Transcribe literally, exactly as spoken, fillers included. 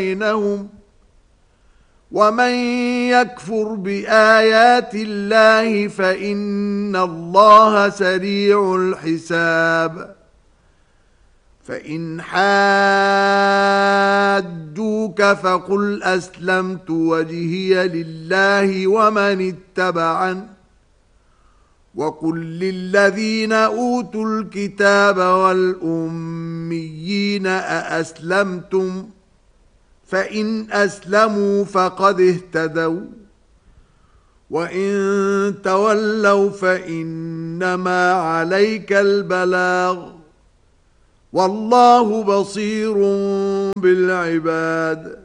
بينهم ومن يكفر بآيات الله فإن الله سريع الحساب فإن حاجوك فقل أسلمت وجهي لله ومن اتبعني وقل للذين أوتوا الكتاب والأميين أأسلمتم فإن أسلموا فقد اهتدوا وإن تولوا فإنما عليك البلاغ والله بصير بالعباد